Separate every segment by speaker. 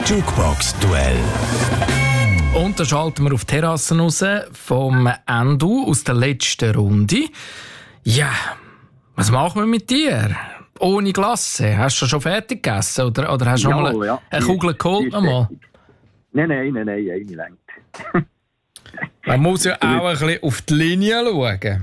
Speaker 1: Jukebox-Duell.
Speaker 2: Und da schalten wir auf die Terrasse raus vom Endu aus der letzten Runde. Ja, was machen wir mit dir? Ohne Glasse. Hast du schon fertig gegessen? Oder hast du noch mal eine Kugel geholt?
Speaker 3: Nein, eine längt.
Speaker 2: Man muss ja auch ein bisschen auf die Linie schauen.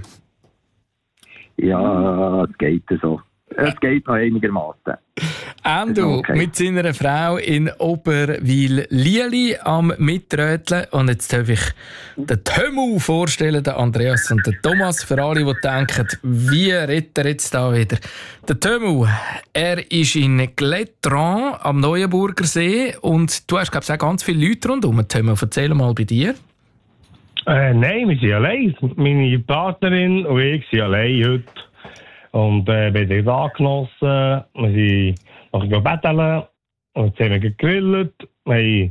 Speaker 3: Ja, es geht so. Es geht noch einigermaßen.
Speaker 2: Endu
Speaker 3: Okay.
Speaker 2: mit seiner Frau in Oberwil-Lieli am Mitröteln. Und jetzt darf ich den Tömu vorstellen, den Andreas und den Thomas. Für alle, die denken, wie redet er jetzt da wieder? Der Tömu, er ist in Gletran am Neuenburger See. Und du hast, glaube ich, auch ganz viele Leute rundherum. Tömu, erzähl mal bei dir.
Speaker 4: Nein, wir sind allein. Meine Partnerin und ich sind allein heute. Und wir haben den Tag genossen. Wir sind noch betteln. Und jetzt haben wir gegrillt. Wir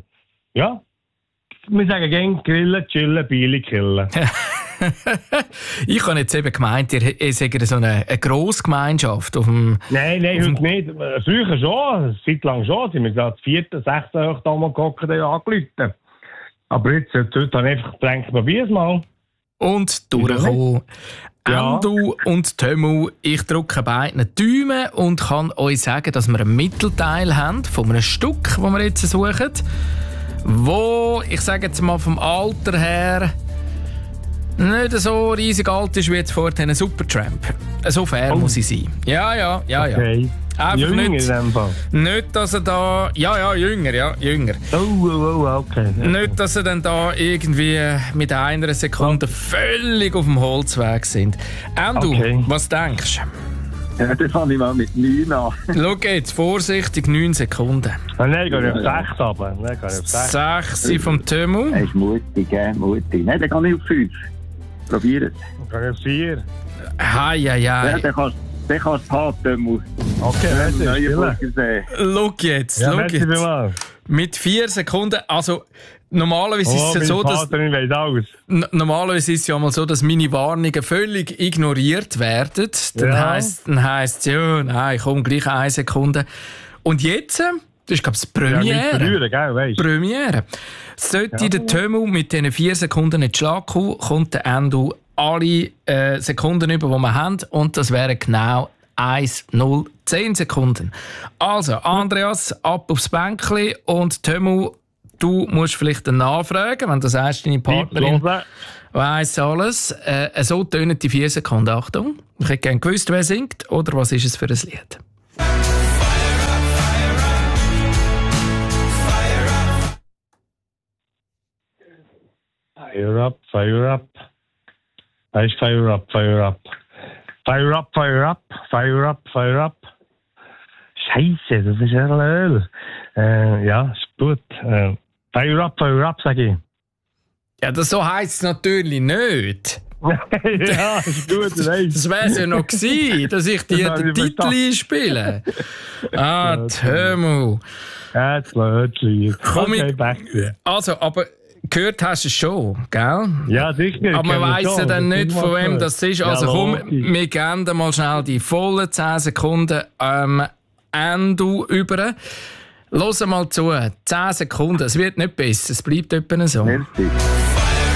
Speaker 4: sagen gerne grillen, chillen, Biele killen.
Speaker 2: Ich habe jetzt eben gemeint, ihr seid so eine Grossgemeinschaft auf dem...
Speaker 4: Nein, heute nicht. Früher schon, eine Zeit lang schon. Sind wir gerade 4., 6. Oktober gehockt und angerufen. Aber jetzt heute habe ich einfach gedacht, probier es mal.
Speaker 2: Und durchkommen.
Speaker 4: Ja.
Speaker 2: Endu und Tömu, ich drücke beiden Daumen und kann euch sagen, dass wir einen Mittelteil haben von einem Stück, das wir jetzt suchen, wo, ich sage jetzt mal vom Alter her, nicht so riesig alt ist wie jetzt vorhin ein Supertramp. So fair muss ich sein. Ja.
Speaker 4: Okay.
Speaker 2: Einfach
Speaker 4: Jünger
Speaker 2: nicht,
Speaker 4: in dem Fall.
Speaker 2: nicht, dass er da... Ja, jünger.
Speaker 4: Oh, okay.
Speaker 2: Nicht, dass sie dann da irgendwie mit einer Sekunde völlig auf dem Holzweg sind. Endu,
Speaker 4: Okay.
Speaker 2: was denkst du?
Speaker 3: Ja, das fange ich mal mit 9 an.
Speaker 2: Schau jetzt, vorsichtig, 9 Sekunden.
Speaker 4: Nein, ich gehe auf 6 runter. Nein, ich gehe auf 6.
Speaker 2: 6 vom Tömu.
Speaker 3: Er ist mutig. Nein, dann kann ich auf 5. Probier es.
Speaker 4: Ich gehe auf 4.
Speaker 3: Ja,
Speaker 2: Ja.
Speaker 3: dann kannst du es haben.
Speaker 4: Okay,
Speaker 3: Neuenburger
Speaker 4: merci.
Speaker 3: See.
Speaker 2: Schau jetzt,
Speaker 4: Ja, merci vielmals.
Speaker 2: Mit 4 Sekunden, also normalerweise ist es ja so,
Speaker 4: meine
Speaker 2: dass...
Speaker 4: Partnerin weiss alles.
Speaker 2: Normalerweise ist es ja mal so, dass meine Warnungen völlig ignoriert werden. Dann
Speaker 4: Ja.
Speaker 2: heisst es, ja, nein, komm, gleich 1 Sekunde. Und jetzt, das ist, glaube ich, das
Speaker 4: Ja, nicht
Speaker 2: Premiere.
Speaker 4: verlieren, gell, weisst du.
Speaker 2: Premiere. Sollte der Tömu mit diesen 4 Sekunden nicht Schlag kommen, kommt der Endu alle Sekunden über, die wir haben. Und das wären genau 10 Sekunden. Also, Andreas, ab aufs Bänkli und Tömu, du musst vielleicht nachfragen, wenn du sagst, deine Partnerin weiss alles. So tönen die 4 Sekunden. Achtung, ich hätte gerne gewusst, wer singt oder was ist es für ein Lied.
Speaker 4: Fire up, fire up. Heißt fire up, fire up. Fire up, fire up, fire up, fire up. Scheiße, das ist ja Öl. Ja, ist gut. Fire up, sag ich.
Speaker 2: Ja, das so heisst es natürlich nicht.
Speaker 4: Ja, ist gut, weißt
Speaker 2: Das wäre es ja noch gewesen, dass ich dir
Speaker 4: Das
Speaker 2: den
Speaker 4: habe ich
Speaker 2: Titel einspiele. Tömu.
Speaker 4: Ja, jetzt lädt es.
Speaker 2: Komm
Speaker 4: Okay,
Speaker 2: ich-
Speaker 4: back to you.
Speaker 2: Also, aber gehört hast du es schon, gell?
Speaker 4: Ja, sicher.
Speaker 2: Aber man
Speaker 4: kenn ich
Speaker 2: weiss ja
Speaker 4: schon.
Speaker 2: dann nicht,
Speaker 4: ist
Speaker 2: von wem
Speaker 4: was
Speaker 2: das ist.
Speaker 4: Ja,
Speaker 2: Also komm,
Speaker 4: logisch.
Speaker 2: wir geben dir mal schnell die vollen 10 Sekunden Endu über. Hör mal zu. 10 Sekunden, es wird nicht besser, es bleibt etwa so.
Speaker 3: Merci.